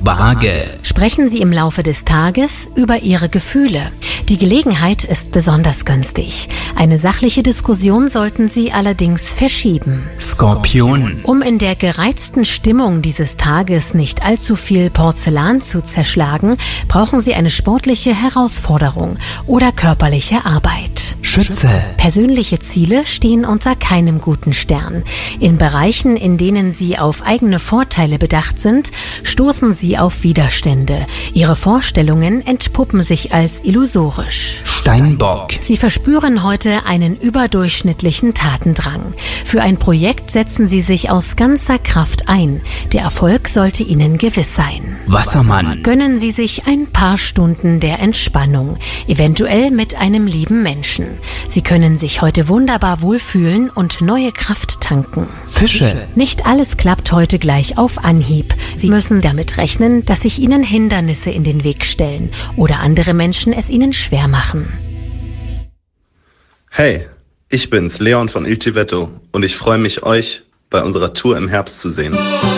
Waage. Sprechen Sie im Laufe des Tages über Ihre Gefühle. Die Gelegenheit ist besonders günstig. Eine sachliche Diskussion sollten Sie allerdings verschieben. Skorpion. Um in der gereizten Stimmung dieses Tages nicht allzu viel Porzellan zu zerschlagen, brauchen Sie eine sportliche Herausforderung oder körperliche Arbeit. Schütze. Persönliche Ziele stehen unter keinem guten Stern. In Bereichen, in denen Sie auf eigene Vorteile bedacht sind, stoßen Sie auf Widerstände. Ihre Vorstellungen entpuppen sich als illusorisch. Steinbock. Sie verspüren heute einen überdurchschnittlichen Tatendrang. Für ein Projekt setzen Sie sich aus ganzer Kraft ein. Der Erfolg sollte Ihnen gewiss sein. Wassermann. Gönnen Sie sich ein paar Stunden der Entspannung, eventuell mit einem lieben Menschen. Sie können sich heute wunderbar wohlfühlen und neue Kraft tanken. Fische. Nicht alles klappt heute gleich auf Anhieb. Sie müssen damit rechnen, dass sich Ihnen Hindernisse in den Weg stellen oder andere Menschen es Ihnen schwer machen. Hey, ich bin's, Leon von Il Civetto, und ich freue mich, euch bei unserer Tour im Herbst zu sehen.